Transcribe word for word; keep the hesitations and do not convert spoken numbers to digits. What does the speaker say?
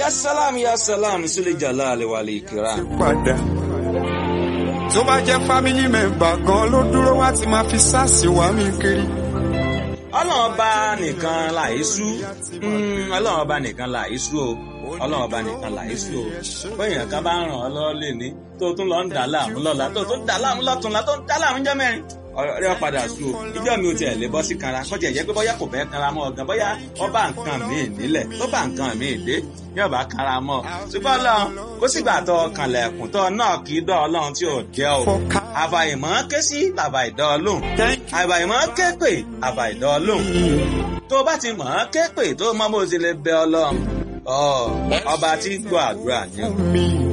ya salam ya salam sule jalali wal ikram. padà tó bá jẹ́ family member gan ló dúró wá ti máa fi sáàsì wá mi kiri. ọlọ́run ọba nìkan làísú ọlọ́run ọba nìkan làísú o ọlọ́run ọba nìkan làísú o bóyá ká bá ràn ọ́ lọ́wọ́ lè ní tó tún lọ ń dà láàmú lọ́la tó tún dà láàmú lọ́túnla tó ń dà láàmú jẹ́ mẹ́rin ọ̀rẹ́ ọ padà sú o ìjọ mi ò tiẹ̀ lè bọ́ sí kanra kọjá ìjẹ́ pé bóyá kò fẹ́ kanra mọ́ ọ̀gán bóyá ọba nǹkan míì nílẹ̀ tó bá nǹkan míì dé yóò bá kanra mọ́ ṣùgbọ́n ọlọ́run kó sígbà tó kànlẹ̀kùn tó náà kì í dọ́ ọlọ́run tí ò jẹ́ o àbàìmọ́ ké sí bàbá ìdọ́ ọlọ́run àbàìmọ́ ké pè bàbá ìdọ́ ọlọ́run tó bá ti mọ̀ ké pè tó mọ́ bó ti lè bẹ ọlọ́run ọba tí gbọ́ àdúrà ni o.